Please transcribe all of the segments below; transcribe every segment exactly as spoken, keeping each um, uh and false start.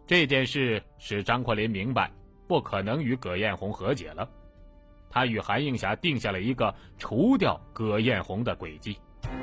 这件事使张阔林明白不可能与葛彦洪和解了，他与韩映霞定下了一个除掉葛彦洪的诡计。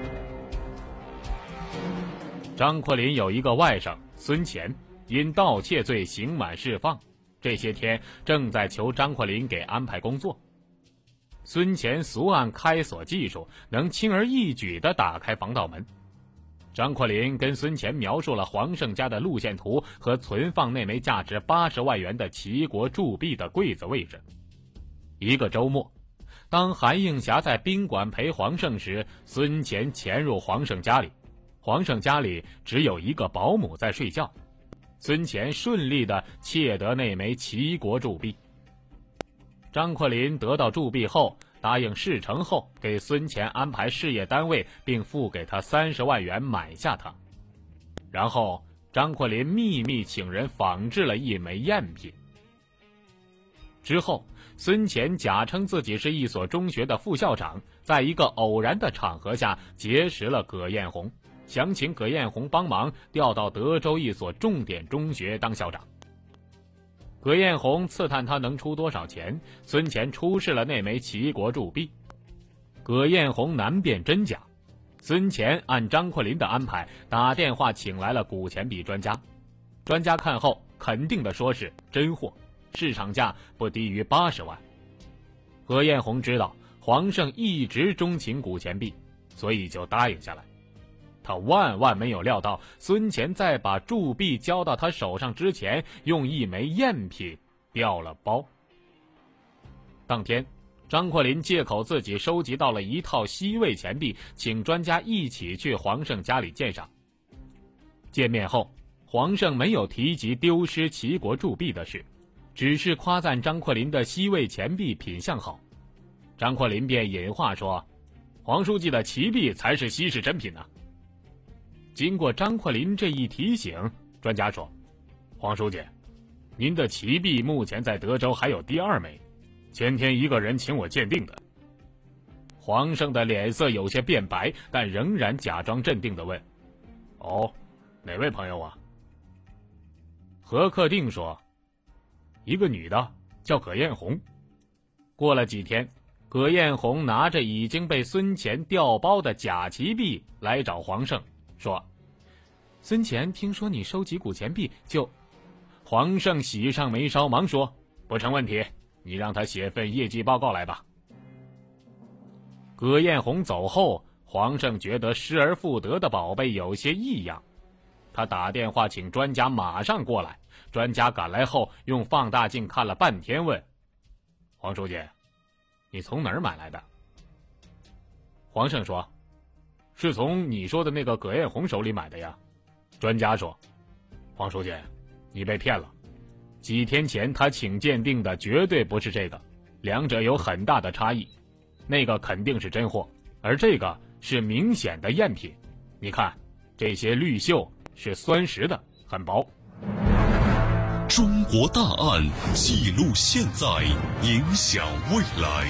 张阔林有一个外甥孙乾，因盗窃罪刑满释放，这些天正在求张阔林给安排工作。孙乾俗按开锁技术，能轻而易举地打开防盗门。张阔林跟孙乾描述了黄胜家的路线图和存放那枚价值八十万元的齐国铸币的柜子位置。一个周末，当韩映霞在宾馆陪黄胜时，孙乾潜入黄胜家里。黄胜家里只有一个保姆在睡觉，孙乾顺利地窃得那枚齐国铸币。张阔林得到铸币后，答应事成后给孙乾安排事业单位，并付给他三十万元买下它。然后张阔林秘密请人仿制了一枚赝品。之后，孙乾假称自己是一所中学的副校长，在一个偶然的场合下结识了葛彦洪，想请葛彦洪帮忙调到德州一所重点中学当校长。葛彦洪刺探他能出多少钱，孙乾出示了那枚齐国铸币。葛彦洪难辨真假，孙乾按张阔林的安排打电话请来了古钱币专家，专家看后肯定地说是真货，市场价不低于八十万。葛彦洪知道黄胜一直钟情古钱币，所以就答应下来。他万万没有料到，孙乾在把铸币交到他手上之前，用一枚赝品调了包。当天，张阔林借口自己收集到了一套西魏钱币，请专家一起去黄胜家里鉴赏。见面后，黄胜没有提及丢失齐国铸币的事，只是夸赞张阔林的西魏钱币品相好。张阔林便引话说，黄书记的齐币才是稀世珍品呢、啊。经过张阔林这一提醒，专家说，黄书记，您的齐币目前在德州还有第二枚，前天一个人请我鉴定的。黄胜的脸色有些变白，但仍然假装镇定地问，哦，哪位朋友啊？何克定说，一个女的叫葛彦洪。过了几天，葛彦洪拿着已经被孙乾调包的假齐币来找黄胜，说，孙乾听说你收集古钱币就……黄胜喜上眉梢，忙说，不成问题，你让他写份业绩报告来吧。葛彦洪走后，黄胜觉得失而复得的宝贝有些异样，他打电话请专家马上过来。专家赶来后，用放大镜看了半天，问，黄书记，你从哪儿买来的？黄胜说，是从你说的那个葛彦洪手里买的呀。专家说，黄书记，你被骗了，几天前他请鉴定的绝对不是这个，两者有很大的差异，那个肯定是真货，而这个是明显的赝品。你看，这些绿锈是酸蚀的，很薄。 中国大案记录现在，影响未来。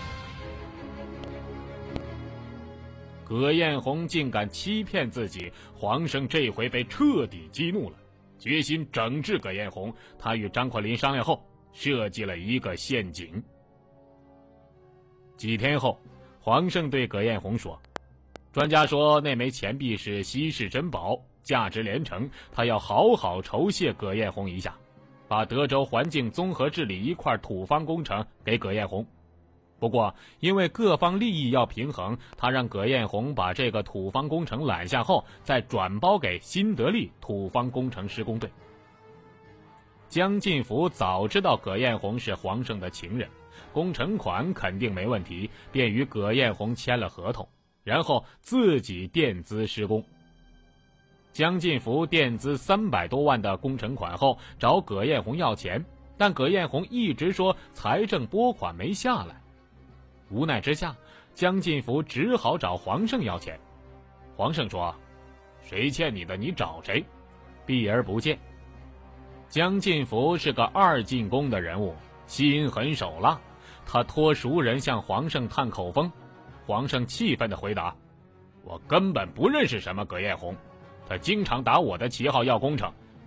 葛彦洪竟敢欺骗自己，黄胜这回被彻底激怒了，决心整治葛彦洪。他与张阔林商量后，设计了一个陷阱。几天后，黄胜对葛彦洪说，专家说那枚钱币是稀世珍宝，价值连城，他要好好酬谢葛彦洪一下，把德州环境综合治理一块土方工程给葛彦洪。不过因为各方利益要平衡，他让葛彦洪把这个土方工程揽下后，再转包给新德利土方工程施工队。江进福早知道葛彦洪是黄胜的情人，工程款肯定没问题，便与葛彦洪签了合同，然后自己垫资施工。江进福垫资三百多万的工程款后，找葛彦洪要钱，但葛彦洪一直说财政拨款没下来。无奈之下，江进福只好找黄胜要钱。黄胜说，谁欠你的你找谁，避而不见。江进福是个二进宫的人物，心狠手辣，他托熟人向黄胜探口风。黄胜气愤地回答，我根本不认识什么葛彦洪，他经常打我的旗号要工程，